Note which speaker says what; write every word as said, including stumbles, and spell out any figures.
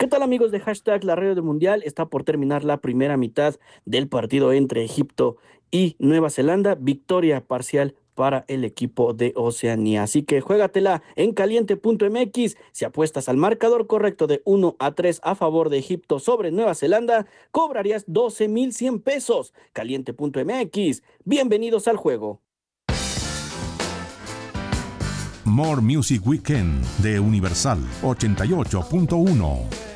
Speaker 1: ¿Qué tal amigos de hashtag La Radio del Mundial? Está por terminar la primera mitad del partido entre Egipto y Nueva Zelanda. Victoria parcial para el equipo de Oceanía. Así que juégatela en caliente punto m x. Si apuestas al marcador correcto de uno a tres a favor de Egipto sobre Nueva Zelanda, cobrarías doce mil cien pesos. caliente punto m x. Bienvenidos al juego.
Speaker 2: More Music Weekend de Universal ochenta y ocho punto uno.